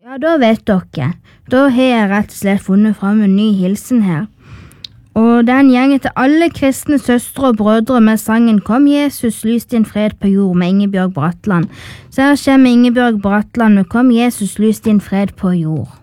Ja, da vet dere. Da har jeg rett og slett funnet fram en ny hilsen her. Og den gjenger til alle kristne søstre og brødre med sangen «Kom Jesus, lys din fred på jord» med Ingebjørg Bratland. Så her kommer Ingebjørg Bratland med «Kom Jesus, lys din fred på jord».